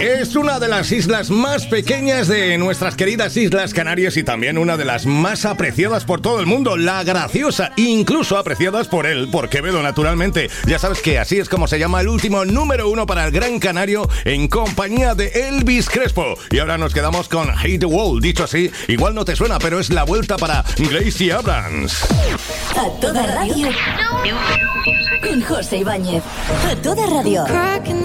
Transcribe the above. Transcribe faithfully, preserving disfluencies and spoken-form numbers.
Es una de las islas más pequeñas de nuestras queridas Islas Canarias y también una de las más apreciadas por todo el mundo, La Graciosa, incluso apreciadas por él, por Quevedo, naturalmente. Ya sabes que así es como se llama el último número uno para el Gran Canario en compañía de Elvis Crespo. Y ahora nos quedamos con Hate the Wall. Dicho así, igual no te suena, pero es la vuelta para Gracie Abrams. A toda radio con José Ibáñez. A toda radio.